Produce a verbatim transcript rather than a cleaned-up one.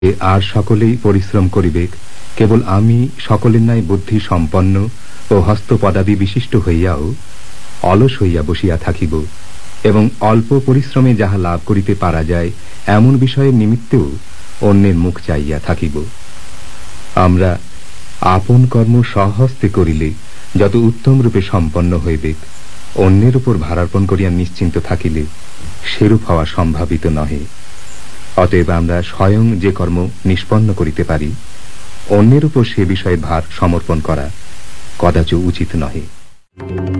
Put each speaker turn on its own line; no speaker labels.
আর সকলেই পরিশ্রম করিবে, কেবল আমি সকলের ন্যায় বুদ্ধি সম্পন্ন ও হস্তপদাদি বিশিষ্ট হইয়াও অলস হইয়া বসিয়া থাকিব এবং অল্প পরিশ্রমে যাহা লাভ করিতে পারা যায় এমন বিষয়ের নিমিত্তেও অন্যের মুখ চাইয়া থাকিব। আমরা আপন কর্ম স্বহস্তে করিলে যত উত্তম রূপে সম্পন্ন হইবে, অন্যের উপর ভারার্পণ করিয়া নিশ্চিন্ত থাকিলে সেরূপ হওয়া সম্ভাবিত নহে। অতএব আমরা স্বয়ং যে কর্ম নিষ্পন্ন করিতে পারি, অন্যের উপর সে বিষয়ে ভার সমর্পণ করা কদাচ উচিত নহে।